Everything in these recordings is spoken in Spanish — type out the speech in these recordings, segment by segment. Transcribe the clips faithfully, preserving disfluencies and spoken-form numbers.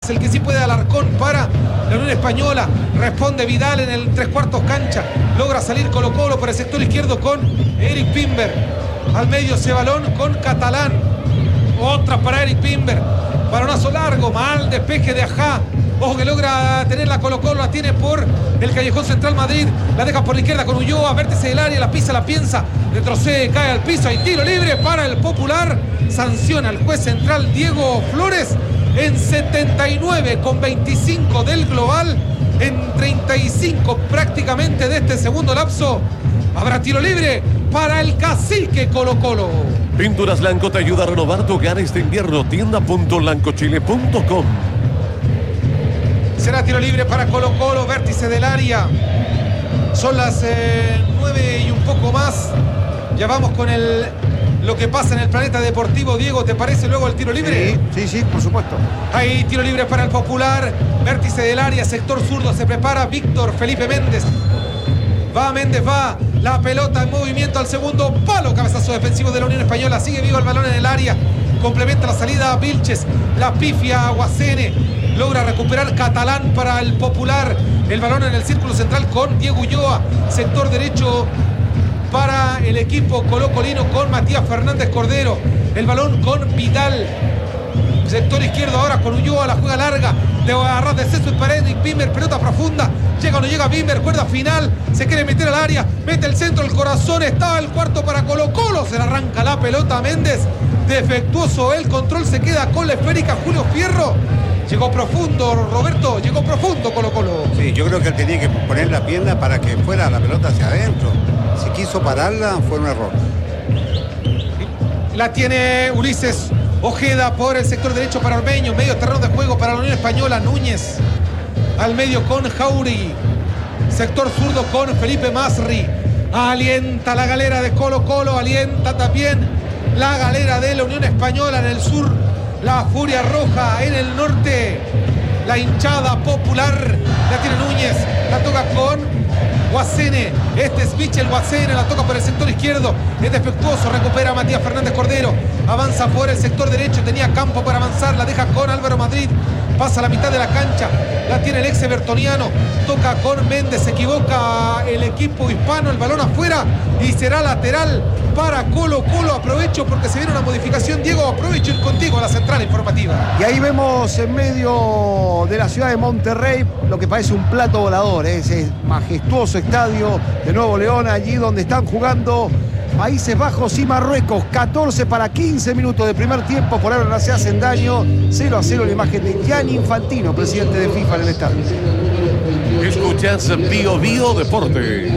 el que sí puede Alarcón para la Unión Española. Responde Vidal en el tres cuartos cancha. Logra salir Colo Colo por el sector izquierdo con Eric Pimber. Al medio ese balón con Catalán. Otra para Eric Pimber. Balonazo largo, mal despeje de Ajá. Ojo que logra tener la Colo Colo, la tiene por el Callejón Central Madrid. La deja por la izquierda con Ulloa, vértice del área, la pisa, la piensa. Retrocede, cae al piso, hay tiro libre para el Popular. Sanciona el juez central Diego Flores en setenta y nueve con veinticinco del global. En treinta y cinco prácticamente de este segundo lapso. Habrá tiro libre para el cacique Colo Colo. Pinturas Lanco te ayuda a renovar tu hogar este invierno. tienda punto lancochile punto com. Será tiro libre para Colo Colo, vértice del área. Son las eh, nueve y un poco más. Ya vamos con el lo que pasa en el planeta deportivo. Diego, ¿te parece luego el tiro libre? Sí, sí, sí, por supuesto. Hay tiro libre para el Popular. Vértice del área, sector zurdo. Se prepara Víctor Felipe Méndez. Va Méndez, va. La pelota en movimiento al segundo palo. Cabezazo defensivo de la Unión Española. Sigue vivo el balón en el área. Complementa la salida a Vilches. La pifia a Guacene. Logra recuperar Catalán para el Popular. El balón en el círculo central con Diego Ulloa. Sector derecho para el equipo colocolino con Matías Fernández Cordero. El balón con Vidal. Sector izquierdo ahora con Ulloa. La juega larga. De agarrar de César Paredes y Bimber. Pelota profunda. Llega o no llega Bimber. Cuerda final. Se quiere meter al área. Mete el centro, el corazón. Está el cuarto para Colo Colo. Se le arranca la pelota a Méndez. Defectuoso el control. Se queda con la esférica Julio Fierro. Llegó profundo, Roberto, llegó profundo Colo Colo. Sí, yo creo que él tenía que poner la pierna para que fuera la pelota hacia adentro. Si quiso pararla, fue un error. La tiene Ulises Ojeda por el sector derecho para Ormeño. Medio terreno de juego para la Unión Española. Núñez al medio con Jauregui. Sector zurdo con Felipe Masri. Alienta la galera de Colo Colo. Alienta también la galera de la Unión Española en el sur. La Furia Roja en el norte. La hinchada popular. La tiene Núñez. La toca con Guacene. Este es Michel Guacene. La toca por el sector izquierdo. Es defectuoso. Recupera a Matías Fernández Cordero. Avanza por el sector derecho. Tenía campo para avanzar. La deja con Álvaro Madrid. Pasa a la mitad de la cancha. La tiene el ex evertoniano. Toca con Méndez. Se equivoca el equipo hispano. El balón afuera. Y será lateral para Colo Colo. Aprovecho porque se viene una modificación. Diego, aprovecho ir contigo a la central informativa. Y ahí vemos en medio de la ciudad de Monterrey lo que parece un plato volador, ¿eh? Ese majestuoso estadio de Nuevo León, allí donde están jugando Países Bajos y Marruecos. catorce para quince minutos de primer tiempo. Por ahora no se hacen daño. cero a cero la imagen de Gianni Infantino, presidente de FIFA en el estadio. Escuchas Bio Bio Deportes.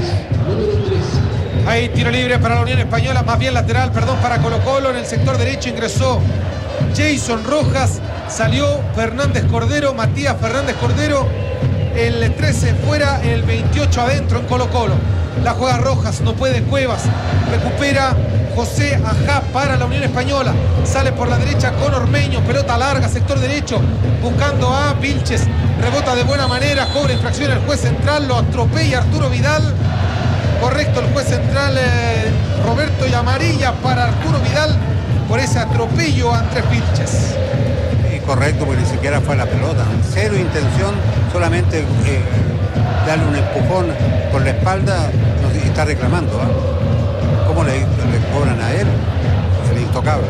Hay tiro libre para la Unión Española, más bien lateral, perdón, para Colo Colo. En el sector derecho ingresó Jason Rojas, salió Fernández Cordero, Matías Fernández Cordero. El trece fuera, el veintiocho adentro en Colo Colo. La juega Rojas, no puede Cuevas. Recupera José Ajá para la Unión Española. Sale por la derecha con Ormeño, pelota larga, sector derecho, buscando a Vilches. Rebota de buena manera, cobra infracción el juez central, lo atropella Arturo Vidal. Correcto el juez central eh, Roberto, y amarilla para Arturo Vidal por ese atropello a Andrés Vilches. Sí, correcto, porque ni siquiera fue la pelota. Cero intención, solamente eh, darle un empujón por la espalda y está reclamando. ¿eh? ¿Cómo le, le cobran a él? El intocable.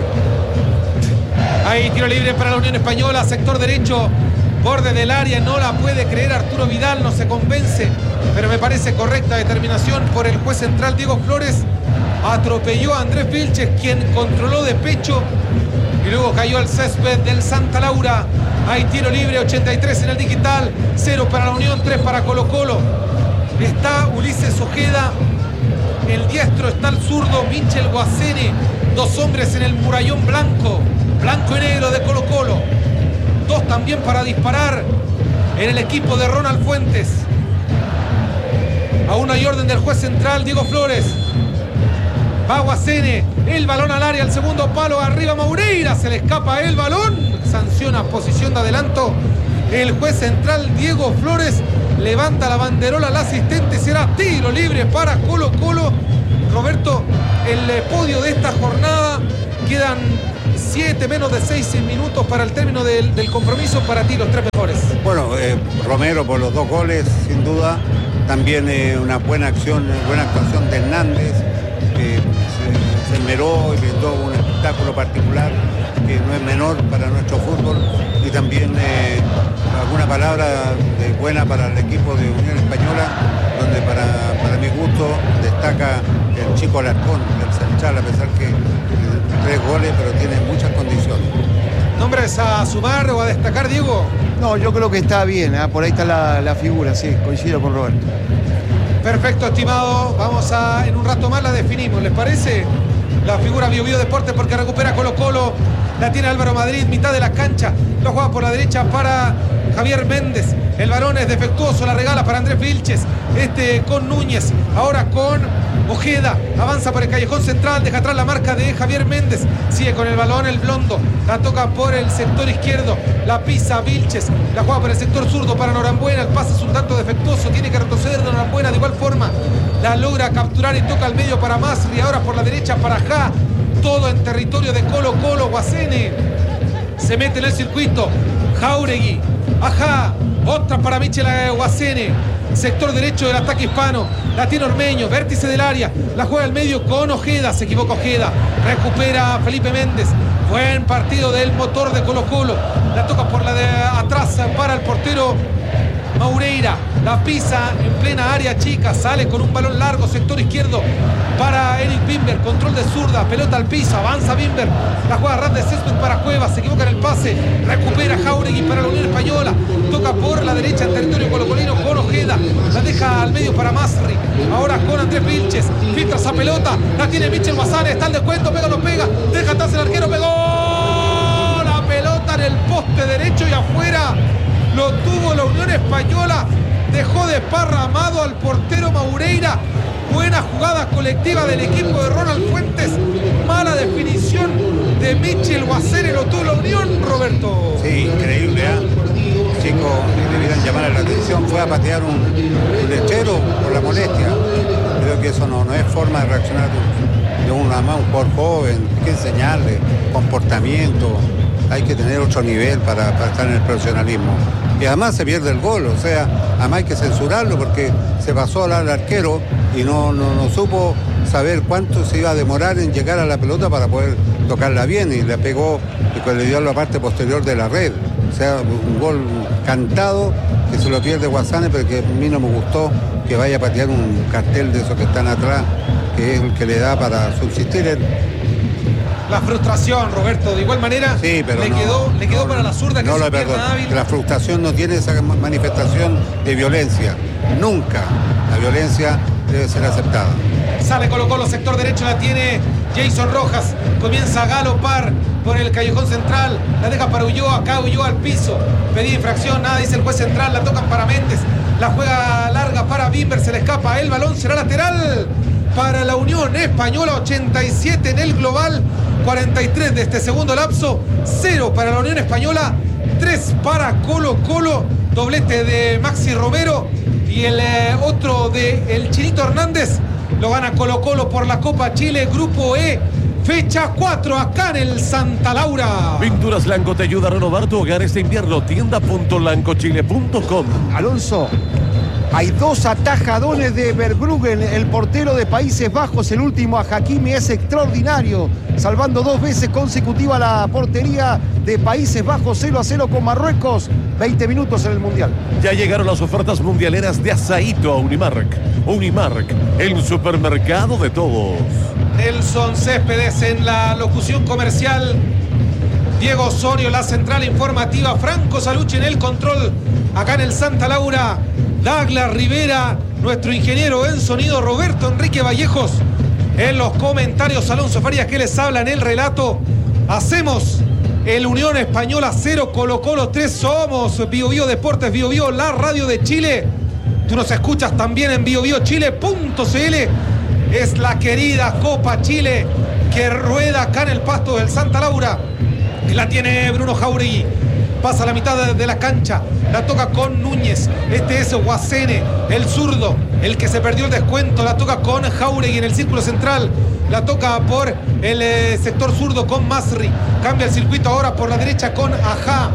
Hay tiro libre para la Unión Española, sector derecho, borde del área, no la puede creer Arturo Vidal, no se convence, pero me parece correcta determinación por el juez central Diego Flores. Atropelló a Andrés Vilches, quien controló de pecho y luego cayó al césped del Santa Laura. Hay tiro libre, ochenta y tres en el digital, cero para la Unión, tres para Colo Colo. Está Ulises Ojeda, el diestro está el zurdo Michel Guacene, dos hombres en el murallón blanco, blanco y negro de Colo Colo. Dos también para disparar en el equipo de Ronald Fuentes. Aún hay orden del juez central Diego Flores. Va Guacene, el balón al área, el segundo palo, arriba Moureira, se le escapa el balón, sanciona posición de adelanto el juez central Diego Flores, levanta la banderola al asistente, será tiro libre para Colo Colo. Roberto, el podio de esta jornada, quedan siete, menos de seis minutos para el término del, del compromiso. Para ti, los tres mejores. Bueno, eh, Romero por los dos goles, sin duda. También eh, una buena acción, buena actuación de Hernández. Eh, se, se esmeró y brindó un espectáculo particular que no es menor para nuestro fútbol. Y también eh, alguna palabra de buena para el equipo de Unión Española, donde para, para mi gusto destaca el chico Alarcón, del central, a pesar que eh, tres goles, pero tiene muchas condiciones. ¿Nombres a sumar o a destacar, Diego? No, yo creo que está bien, ¿eh? Por ahí está la, la figura, sí, coincido con Roberto. Perfecto, estimado. Vamos a, en un rato más la definimos, ¿les parece? La figura Bio Bio Deportes, porque recupera Colo Colo. La tiene Álvaro Madrid, mitad de la cancha. Lo juega por la derecha para Javier Méndez. El varón es defectuoso, la regala para Andrés Vilches. Este con Núñez, ahora con Ojeda. Avanza por el callejón central, deja atrás la marca de Javier Méndez. Sigue con el balón el blondo. La toca por el sector izquierdo. La pisa Vilches. La juega por el sector zurdo para Norambuena. El pase es un tanto defectuoso. Tiene que retroceder de Norambuena. De igual forma la logra capturar y toca al medio para Masri. Ahora por la derecha para Ja. Todo en territorio de Colo Colo. Guasene se mete en el circuito. Jauregui. Ajá. Otra para Michel Guasene. Sector derecho del ataque hispano. La tiene Ormeño. Vértice del área. La juega al medio con Ojeda. Se equivoca Ojeda. Recupera Felipe Méndez. Buen partido del motor de Colo Colo. La toca por la de atrás para el portero Maureira. La pisa en plena área chica. Sale con un balón largo. Sector izquierdo para Eric Bimber. Control de zurda. Pelota al piso. Avanza Bimber. La juega Randes Céspedes para Cuevas. Se equivoca en el pase. Recupera Jauregui para la Unión Española. Toca por la derecha en territorio colocolino con Ojeda. La deja al medio para Masri. Ahora con Andrés Vilches. Filtra esa pelota. La tiene Michel Guasane. Está el descuento. Pega, lo pega. Deja atrás el arquero. Pegó la pelota en el poste derecho y afuera. Lo tuvo la Unión Española. Dejó desparramado al portero Maureira. Buena jugada colectiva del equipo de Ronald Fuentes. Mala definición de Michel Guasene. Lo tuvo la Unión, Roberto. Sí, increíble, ¿eh? Chicos, debieran llamar la atención. Fue a patear un, un lechero por la molestia. Creo que eso no, no es forma de reaccionar de un, de un por joven. Hay que enseñarle comportamiento. Hay que tener otro nivel para, para estar en el profesionalismo. Y además se pierde el gol, o sea, además hay que censurarlo porque se pasó al arquero y no, no, no supo saber cuánto se iba a demorar en llegar a la pelota para poder tocarla bien, y le pegó y le dio a la parte posterior de la red. O sea, un gol cantado que se lo pierde Guasane, pero que a mí no me gustó que vaya a patear un cartel de esos que están atrás, que es el que le da para subsistir él. La frustración, Roberto, de igual manera sí, pero le, no, quedó, le quedó no, para la zurda que no es lo su pierna hábil. La frustración no tiene esa manifestación de violencia. Nunca la violencia debe ser aceptada. Sale Colo Colo, sector derecho, la tiene Jason Rojas. Comienza a galopar por el callejón central. La deja para Ulloa, acá Ulloa al piso. Pedía infracción, nada, dice el juez central. La tocan para Méndez. La juega larga para Bimber, se le escapa. El balón será lateral para la Unión Española. ochenta y siete en el global. cuarenta y tres de este segundo lapso. cero para la Unión Española. tres para Colo Colo. Doblete de Maxi Romero. Y el eh, otro de el Chinito Hernández. Lo gana Colo Colo por la Copa Chile, Grupo E, fecha cuatro, acá en el Santa Laura. Pinturas Lanco te ayuda a renovar tu hogar este invierno. tienda punto lancochile punto com. Alonso, hay dos atajadones de Verbruggen, el portero de Países Bajos. El último a Hakimi es extraordinario, salvando dos veces consecutiva la portería de Países Bajos. Cero a cero con Marruecos, veinte minutos en el Mundial. Ya llegaron las ofertas mundialeras de Asaíto a Unimark. Unimark, el supermercado de todos. Nelson Céspedes en la locución comercial. Diego Osorio, la central informativa. Franco Salucci en el control, acá en el Santa Laura. Douglas Rivera, nuestro ingeniero en sonido. Roberto Enrique Vallejos en los comentarios. Alonso Farías que les habla en el relato. Hacemos el Unión Española cero, Colo Colo tres. Somos Bio Bio Deportes, Bio Bio, la radio de Chile. Tú nos escuchas también en bio bio chile punto c l. Es la querida Copa Chile que rueda acá en el pasto del Santa Laura. Y la tiene Bruno Jauregui. pasa a la mitad de, de la cancha, la toca con Núñez, este es Guasene, el zurdo, el que se perdió el descuento, la toca con Jauregui en el círculo central, la toca por el eh, sector zurdo con Masri, cambia el circuito ahora por la derecha con Ajá,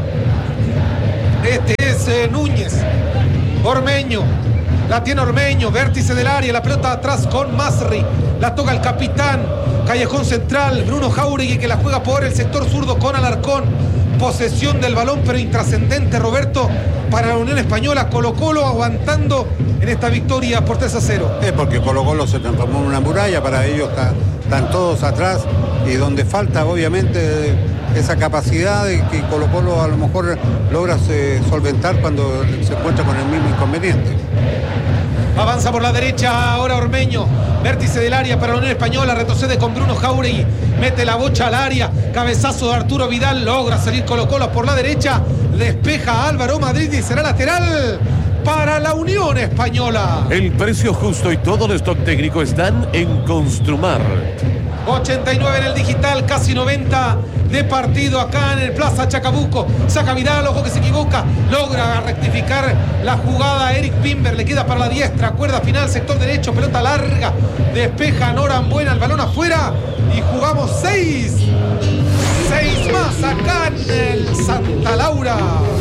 este es eh, Núñez, Ormeño, la tiene Ormeño, vértice del área, la pelota atrás con Masri, la toca el capitán, callejón central, Bruno Jauregui que la juega por el sector zurdo con Alarcón, posesión del balón pero intrascendente, Roberto, para la Unión Española, Colo Colo aguantando en esta victoria por tres a cero. Es porque Colo Colo se transformó en una muralla, para ellos está, están todos atrás y donde falta obviamente esa capacidad de que Colo Colo a lo mejor logra eh, solventar cuando se encuentra con el mismo inconveniente. Avanza por la derecha ahora Ormeño, vértice del área para la Unión Española, retrocede con Bruno Jauregui, mete la bocha al área, cabezazo de Arturo Vidal, logra salir Colo Colo por la derecha, despeja a Álvaro Madrid y será lateral para la Unión Española. El precio justo y todo el stock técnico están en Construmar. ochenta y nueve en el digital, casi noventa de partido acá en el Plaza Chacabuco. Saca Vidal, ojo que se equivoca, logra rectificar la jugada Eric Pimber, le queda para la diestra, cuerda final, sector derecho, pelota larga, despeja Norambuena, el balón afuera y jugamos seis, seis más acá en el Santa Laura.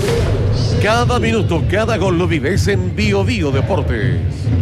Cada minuto, cada gol lo vives en Bio Bio Deportes.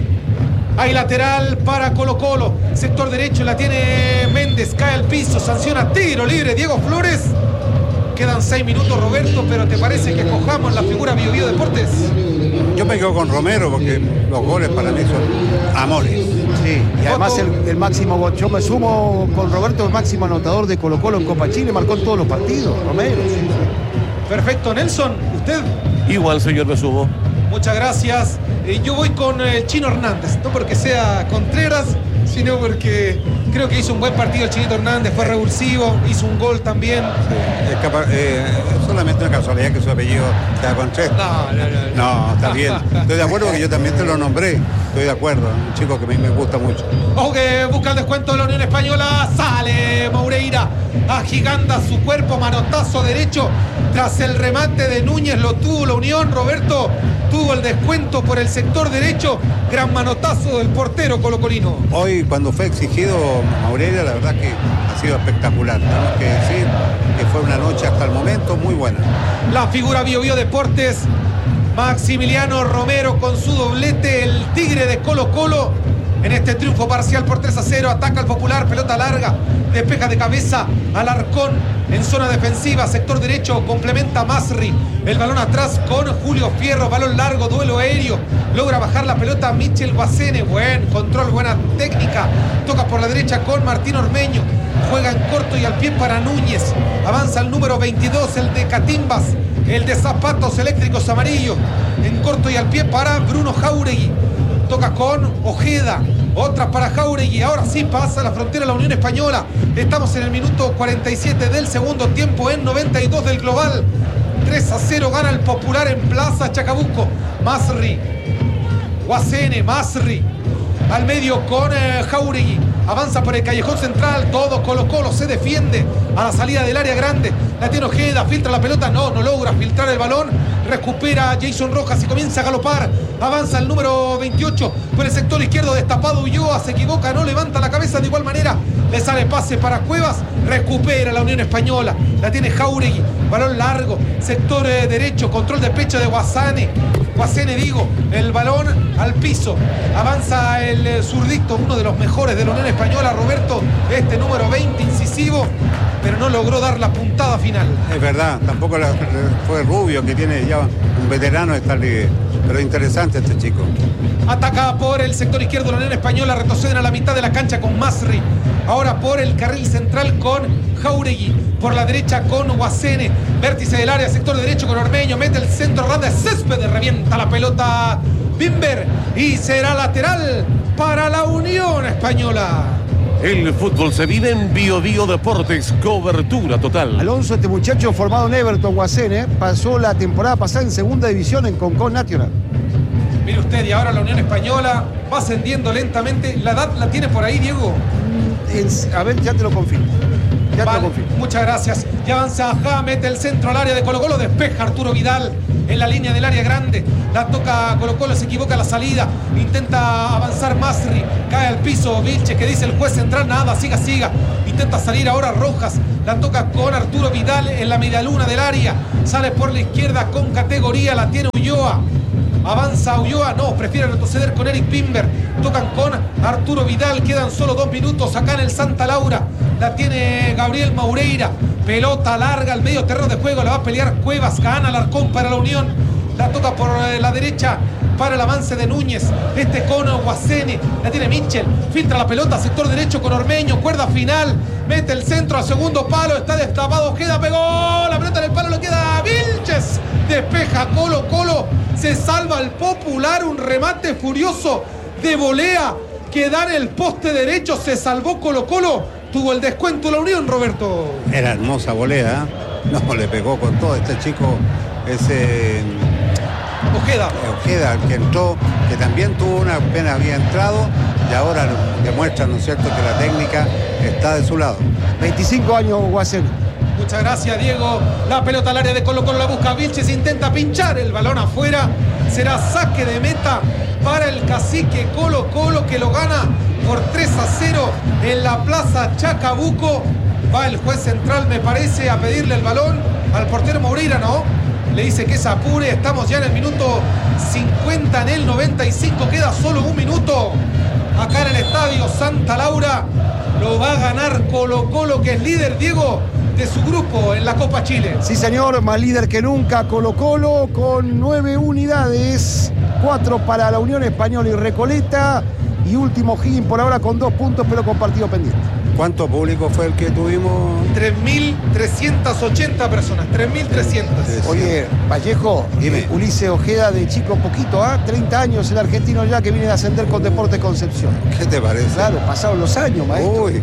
Hay lateral para Colo Colo, sector derecho la tiene Méndez, cae al piso, sanciona tiro libre Diego Flores. Quedan seis minutos, Roberto, pero ¿te parece que cojamos la figura Bio Bio Deportes? Yo me quedo con Romero porque los goles para mí son amores. Sí, y además el, el máximo gol, yo me sumo con Roberto, el máximo anotador de Colo Colo en Copa Chile, marcó en todos los partidos, Romero. Sí, sí. Perfecto, Nelson, ¿usted? Igual, señor, me sumo. Muchas gracias. Eh, yo voy con el eh, Chino Hernández, no porque sea Contreras, sino porque creo que hizo un buen partido el Chinito Hernández, fue revulsivo, hizo un gol también. Sí, es capaz, eh, solamente una casualidad que su apellido sea Contreras. No, no, no. No, está bien. Estoy de acuerdo que yo también te lo nombré. Estoy de acuerdo, un chico que a mí me gusta mucho. Ojo que busca el descuento de la Unión Española, sale Moureira, agiganta su cuerpo, manotazo derecho, tras el remate de Núñez lo tuvo la Unión, Roberto tuvo el descuento por el sector derecho, gran manotazo del portero colocolino. Hoy cuando fue exigido Moureira, la verdad que ha sido espectacular, tenemos que decir que fue una noche hasta el momento muy buena. La figura Bio Bio Deportes, Maximiliano Romero con su doblete, el Tigre de Colo Colo en este triunfo parcial por tres a cero, ataca al Popular, pelota larga, despeja de cabeza Alarcón en zona defensiva, sector derecho, complementa Masri, el balón atrás con Julio Fierro, balón largo, duelo aéreo, logra bajar la pelota Michel Guasene, buen control, buena técnica, toca por la derecha con Martín Ormeño, juega en corto y al pie para Núñez, avanza el número veintidós, el de Catimbas, el de zapatos eléctricos amarillos, en corto y al pie para Bruno Jauregui, toca con Ojeda, otra para Jauregui, ahora sí pasa la frontera la Unión Española, estamos en el minuto cuarenta y siete del segundo tiempo, en noventa y dos del global, tres a cero gana el Popular en Plaza Chacabuco, Masri, Guasene, Masri, al medio con eh, Jauregui, avanza por el callejón central, todo Colo Colo se defiende a la salida del área grande, la tiene Ojeda, filtra la pelota, no, no logra filtrar el balón, recupera Jason Rojas y comienza a galopar, avanza el número veintiocho por el sector izquierdo, destapado Ulloa, se equivoca, no levanta la cabeza de igual manera, le sale pase para Cuevas, recupera la Unión Española, la tiene Jauregui, balón largo, sector eh, derecho, control de pecho de Guasane, Guasene digo, el balón al piso, avanza el eh, zurdito, uno de los mejores de la Unión Española, Roberto, este número veinte, incisivo, pero no logró dar la puntada final. Es verdad, tampoco la, fue Rubio, que tiene ya un veterano de esta liga, pero interesante este chico. Ataca por el sector izquierdo la Unión Española, retroceden a la mitad de la cancha con Masri, ahora por el carril central con Jauregui, por la derecha con Guasene, vértice del área, sector derecho con Ormeño, mete el centro, Hernández, Céspedes, revienta la pelota Bimber y será lateral para la Unión Española. El fútbol se vive en Bio Bio Deportes, cobertura total. Alonso, este muchacho formado en Everton, Guasene, pasó la temporada pasada en segunda división en Concón Nacional. Mire usted, y ahora la Unión Española va ascendiendo lentamente. ¿La edad la tiene por ahí, Diego? En, a ver, ya te lo confirmo. Ya te Vale, lo confirmo. muchas gracias. Y avanza acá, mete el centro al área de Colo Colo, despeja Arturo Vidal en la línea del área grande. La toca Colo Colo, se equivoca la salida. Intenta avanzar Masri, cae al piso Vilches, que dice el juez central, nada, siga, siga. Intenta salir ahora Rojas, la toca con Arturo Vidal en la medialuna del área. Sale por la izquierda con categoría, la tiene Ulloa. Avanza Ulloa, no, prefiere retroceder con Eric Pimber. Tocan con Arturo Vidal, quedan solo dos minutos acá en el Santa Laura. La tiene Gabriel Maureira. Pelota larga al medio terreno de juego, la va a pelear Cuevas, gana Alarcón para la Unión. La toca por la derecha para el avance de Núñez. Este con Guasene, la tiene Mitchell. Filtra la pelota, sector derecho con Ormeño, cuerda final. Mete el centro al segundo palo, está destapado, queda, pegó. La pelota en el palo, le queda a Vilches. Despeja Colo Colo, se salva el Popular, un remate furioso de volea que da en el poste derecho, se salvó Colo Colo, tuvo el descuento la Unión, Roberto. Era hermosa volea, no, le pegó con todo este chico, ese Ojeda. Ojeda, que entró, que también tuvo una pena, había entrado y ahora demuestra, ¿no es cierto?, que la técnica está de su lado. veinticinco años, Guasén. Muchas gracias, Diego. La pelota al área de Colo Colo, la busca Vilches, intenta pinchar el balón afuera. Será saque de meta para el cacique Colo Colo, que lo gana por tres a cero en la plaza Chacabuco. Va el juez central, me parece, a pedirle el balón al portero Moreira, ¿no? Le dice que se apure, estamos ya en el minuto cincuenta, en el noventa y cinco, queda solo un minuto. Acá en el estadio Santa Laura lo va a ganar Colo Colo, que es líder, Diego, de su grupo en la Copa Chile. Sí, señor, más líder que nunca Colo Colo con nueve unidades, cuatro para la Unión Española y Recoleta, y último O'Higgins por ahora con dos puntos, pero con partido pendiente. ¿Cuánto público fue el que tuvimos? tres mil trescientas ochenta personas, tres mil trescientas. Oye, Vallejo, Dime. Ulises Ojeda de chico poquito, ¿ah? treinta años el argentino ya que viene de ascender con Deportes Concepción. ¿Qué te parece? Claro, pasaron los años, maestro. Uy,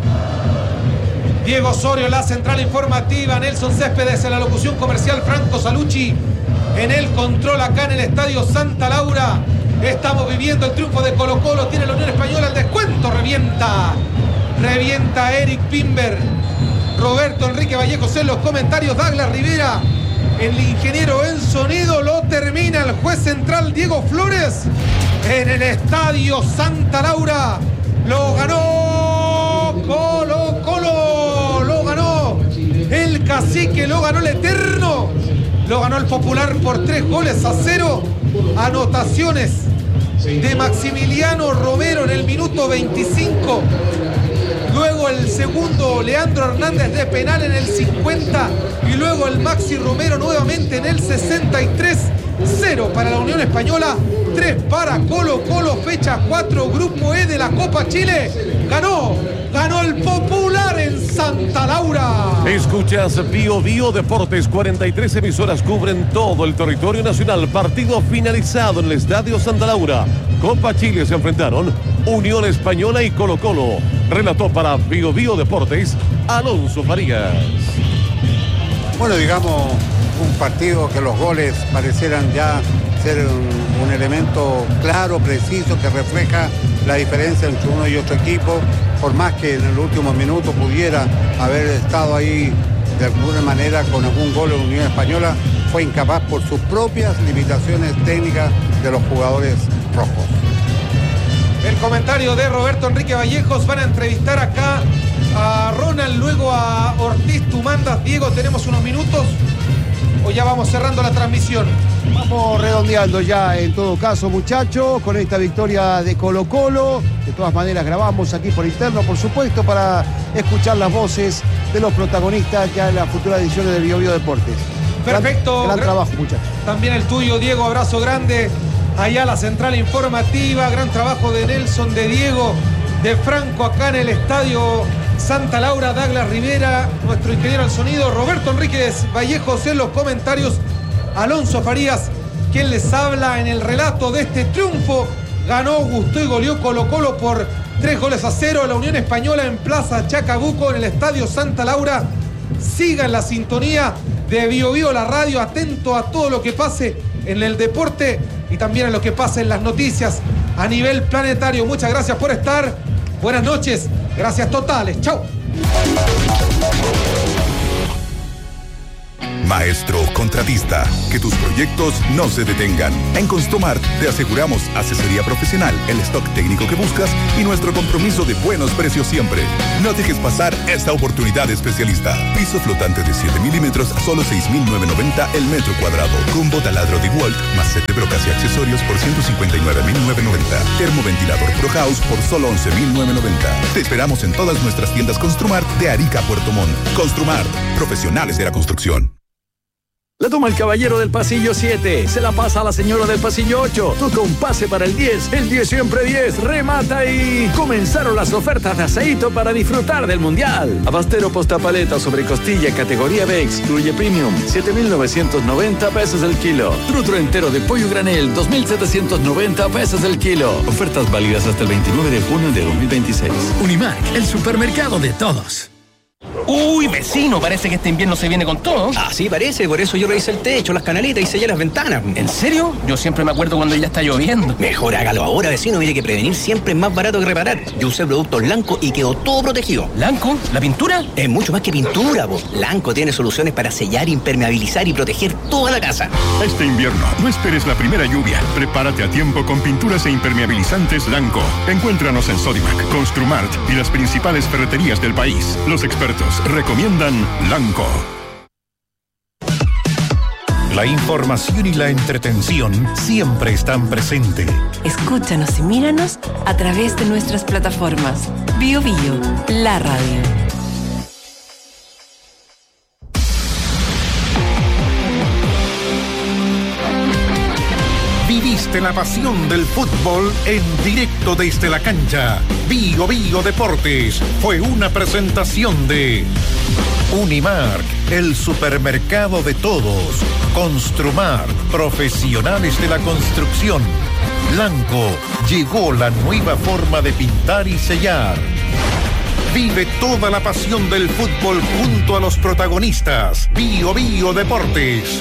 Diego Osorio, la central informativa. Nelson Céspedes en la locución comercial. Franco Salucci en el control acá en el estadio Santa Laura. Estamos viviendo el triunfo de Colo Colo. Tiene la Unión Española el descuento. Revienta. Revienta Eric Pimber. Roberto Enrique Vallejos en los comentarios. Douglas Rivera, el ingeniero en sonido. Lo termina el juez central Diego Flores en el estadio Santa Laura. Lo ganó Colo Colo. Lo ganó el cacique. Lo ganó el eterno. Lo ganó el Popular por tres goles a cero. Anotaciones de Maximiliano Romero en el minuto veinticinco. Luego el segundo, Leandro Hernández de penal en el cincuenta. Y luego el Maxi Romero nuevamente en el sesenta y tres. cero para la Unión Española, tres para Colo Colo. Fecha cuatro, Grupo E de la Copa Chile. Ganó, ganó el Popular en Santa Laura. Escuchas Bio Bio Deportes, cuarenta y tres emisoras cubren todo el territorio nacional. Partido finalizado en el Estadio Santa Laura. Copa Chile se enfrentaron Unión Española y Colo Colo. Relató para Bio Bio Deportes Alonso Farías. bueno, digamos, un partido que los goles parecieran ya ser un, un elemento claro, preciso, que refleja la diferencia entre uno y otro equipo, por más que en el último minuto pudiera haber estado ahí de alguna manera con algún gol en la Unión Española, fue incapaz por sus propias limitaciones técnicas de los jugadores rojos. El comentario de Roberto Enrique Vallejos. Van a entrevistar acá a Ronald, luego a Ortiz Tumandas. Diego, tenemos unos minutos o ya vamos cerrando la transmisión. Vamos redondeando ya en todo caso, muchachos, con esta victoria de Colo Colo. De todas maneras grabamos aquí por interno, por supuesto, para escuchar las voces de los protagonistas ya en las futuras ediciones de Bio Bio Deportes. Perfecto. Gran, gran Gran trabajo, muchachos. También el tuyo, Diego, abrazo grande. Allá la central informativa, gran trabajo de Nelson, de Diego, de Franco acá en el estadio Santa Laura. Douglas Rivera, nuestro ingeniero al sonido, Roberto Enríquez Vallejos en los comentarios, Alonso Farías, quien les habla en el relato de este triunfo. Ganó, gustó y goleó Colo Colo por tres goles a cero. La Unión Española en Plaza Chacabuco, en el estadio Santa Laura. Siga en la sintonía de Bio Bio, la radio, atento a todo lo que pase en el deporte y también a lo que pasa en las noticias a nivel planetario. Muchas gracias por estar. Buenas noches. Gracias totales. Chau. Maestro contratista, que tus proyectos no se detengan. En Construmart te aseguramos asesoría profesional, el stock técnico que buscas y nuestro compromiso de buenos precios siempre. No dejes pasar esta oportunidad especialista. Piso flotante de siete milímetros a solo seis mil novecientos noventa el metro cuadrado. Combo taladro de Walt más set de brocas y accesorios por ciento cincuenta y nueve mil novecientos noventa. Termoventilador Pro House por solo once mil novecientos noventa. Te esperamos en todas nuestras tiendas Construmart de Arica a Puerto Montt. Construmart, profesionales de la construcción. La toma el caballero del pasillo siete, se la pasa a la señora del pasillo ocho, toca un pase para el diez, el diez siempre diez, remata y... Comenzaron las ofertas de aceito para disfrutar del Mundial. Abastero postapaleta sobre costilla categoría B, excluye Premium, siete mil novecientos noventa pesos el kilo. Trutro entero de pollo granel, dos mil setecientos noventa pesos el kilo. Ofertas válidas hasta el veintinueve de junio de dos mil veintiséis. Unimark, el supermercado de todos. Uy, vecino, parece que este invierno se viene con todo. Ah, sí, parece, por eso yo revisé el techo, las canaletas y sellé las ventanas. ¿En serio? Yo siempre me acuerdo cuando ya está lloviendo. Mejor hágalo ahora, vecino, mire que prevenir siempre es más barato que reparar. Yo usé productos Lanco y quedó todo protegido. ¿Lanco? ¿La pintura? Es mucho más que pintura, po. Lanco tiene soluciones para sellar, impermeabilizar y proteger toda la casa. Este invierno, no esperes la primera lluvia. Prepárate a tiempo con pinturas e impermeabilizantes Lanco. Encuéntranos en Sodimac, Construmart y las principales ferreterías del país. Los expertos recomiendan Lanco. La información y la entretención siempre están presentes. Escúchanos y míranos a través de nuestras plataformas. Bio Bio, la radio. Viviste la pasión del fútbol en directo desde la cancha. Bio Bio Deportes fue una presentación de Unimark, el supermercado de todos. Construmart, profesionales de la construcción. Lanco, llegó la nueva forma de pintar y sellar. Vive toda la pasión del fútbol junto a los protagonistas. Bio Bio Deportes.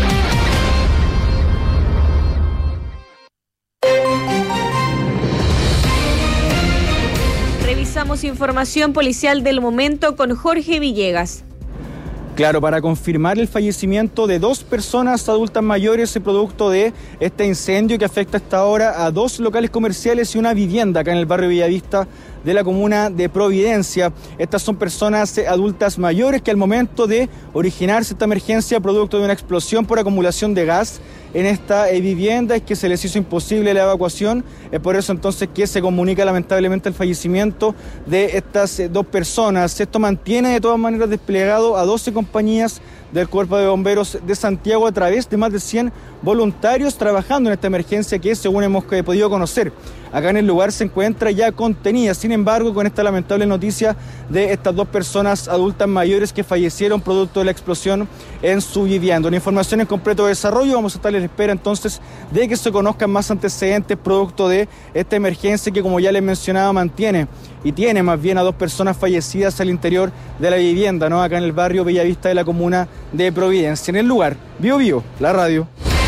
Revisamos información policial del momento con Jorge Villegas. Claro, para confirmar el fallecimiento de dos personas adultas mayores producto de este incendio que afecta hasta ahora a dos locales comerciales y una vivienda acá en el barrio Bellavista de la comuna de Providencia. Estas son personas adultas mayores que al momento de originarse esta emergencia producto de una explosión por acumulación de gas en esta eh, vivienda es que se les hizo imposible la evacuación. Es por eso entonces que se comunica lamentablemente el fallecimiento de estas eh, dos personas. Esto mantiene de todas maneras desplegado a doce compañías del Cuerpo de Bomberos de Santiago a través de más de cien voluntarios trabajando en esta emergencia que, según hemos eh, podido conocer, acá en el lugar se encuentra ya contenida. Sin embargo, con esta lamentable noticia de estas dos personas adultas mayores que fallecieron producto de la explosión en su vivienda. Una información en completo desarrollo. Vamos a estar en espera entonces de que se conozcan más antecedentes producto de esta emergencia que, como ya les mencionaba, mantiene y tiene más bien a dos personas fallecidas al interior de la vivienda, ¿no? Acá en el barrio Bellavista de la comuna de Providencia. En el lugar, Bio Bio, la radio.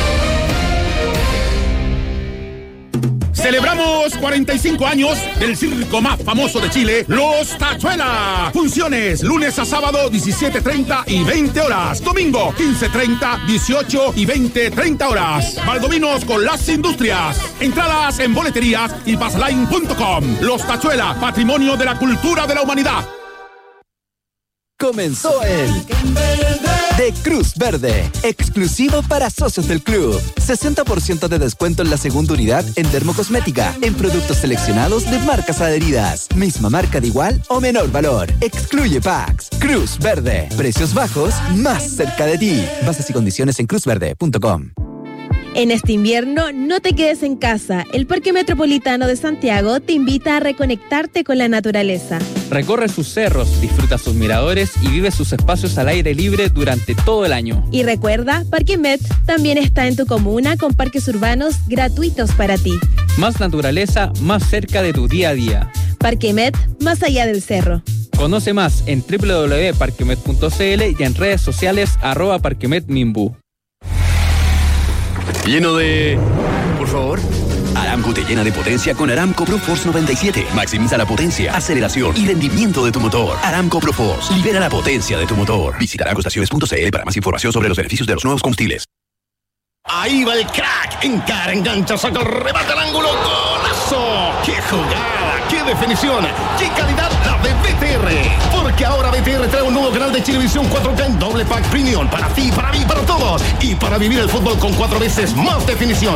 Celebramos cuarenta y cinco años del circo más famoso de Chile, Los Tachuela. Funciones lunes a sábado diecisiete treinta y veinte horas. Domingo quince treinta, dieciocho y veinte treinta horas. Valdominos con las industrias. Entradas en boleterías y pasaline punto com. Los Tachuela, patrimonio de la cultura de la humanidad. Comenzó el de Cruz Verde, exclusivo para socios del club. sesenta por ciento de descuento en la segunda unidad en dermocosmética, en productos seleccionados de marcas adheridas. Misma marca de igual o menor valor. Excluye packs. Cruz Verde, precios bajos, más cerca de ti. Bases y condiciones en cruz verde punto com. En este invierno, no te quedes en casa. El Parque Metropolitano de Santiago te invita a reconectarte con la naturaleza. Recorre sus cerros, disfruta sus miradores y vive sus espacios al aire libre durante todo el año. Y recuerda, Parque Met también está en tu comuna con parques urbanos gratuitos para ti. Más naturaleza, más cerca de tu día a día. Parque Met, más allá del cerro. Conoce más en doble u doble u doble u punto parquemet punto c l y en redes sociales arroba parquemetmimbu. Lleno de... Por favor. Aramco te llena de potencia con Aramco Pro Force noventa y siete. Maximiza la potencia, aceleración y rendimiento de tu motor. Aramco Pro Force. Libera la potencia de tu motor. Visita aramco estaciones punto c l para más información sobre los beneficios de los nuevos combustibles. Ahí va el crack. Encara, engancha, saca el remate al ángulo. ¡Golazo! ¡Qué jugada! ¡Qué definición! ¡Qué calidad la de B T R! Porque ahora B T R trae un nuevo canal de Chilevisión cuatro K en doble pack premium. Para ti, para mí, para todos. Y para vivir el fútbol con cuatro veces más definición.